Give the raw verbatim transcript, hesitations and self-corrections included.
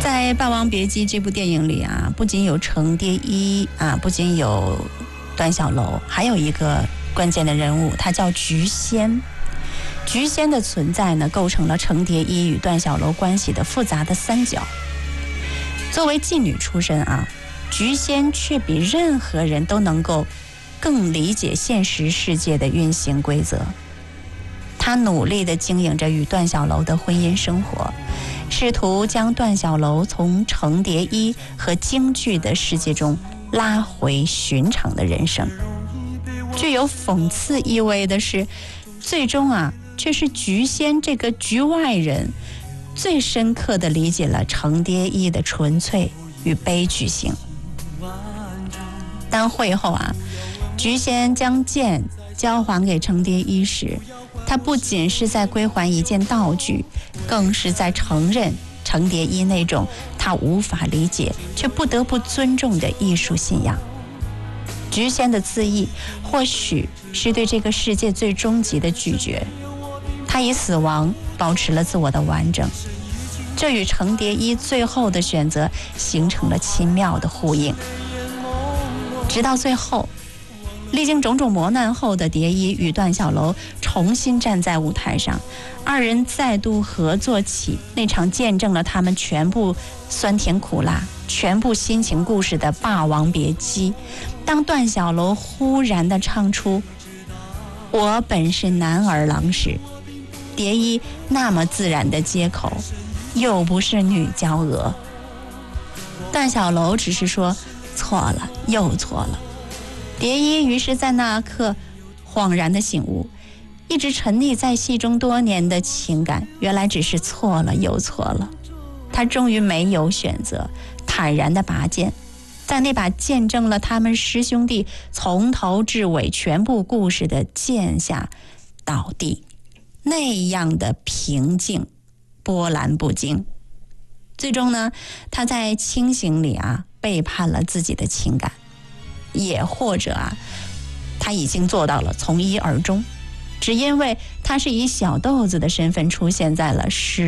在《霸王别姬》这部电影里啊，不仅有程蝶衣啊，不仅有段小楼，还有一个关键的人物，他叫菊仙。菊仙的存在呢，构成了程蝶衣与段小楼关系的复杂的三角。作为妓女出身啊，菊仙却比任何人都能够更理解现实世界的运行规则。她努力地经营着与段小楼的婚姻生活，试图将段小楼从程蝶衣和京剧的世界中拉回寻常的人生。具有讽刺意味的是，最终啊，却是菊仙这个局外人最深刻地理解了程蝶衣的纯粹与悲剧性。当会后啊，菊仙将剑交还给程蝶衣时，他不仅是在归还一件道具，更是在承认程蝶衣那种他无法理解却不得不尊重的艺术信仰。菊仙的自缢或许是对这个世界最终极的拒绝，他以死亡保持了自我的完整，这与程蝶衣最后的选择形成了奇妙的呼应。直到最后，历经种种磨难后的蝶衣与段小楼重新站在舞台上，二人再度合作起那场见证了他们全部酸甜苦辣、全部心情故事的《霸王别姬》。当段小楼忽然地唱出“我本是男儿郎”时，蝶衣那么自然地接口“又不是女娇娥”。段小楼只是说错了又错了。蝶衣于是在那刻恍然的醒悟，一直沉溺在戏中多年的情感原来只是错了又错了。他终于没有选择，坦然的拔剑，在那把见证了他们师兄弟从头至尾全部故事的剑下倒地，那样的平静波澜不惊。最终呢，他在清醒里啊背叛了自己的情感，也或者啊，他已经做到了从一而终，只因为他是以小豆子的身份出现在了诗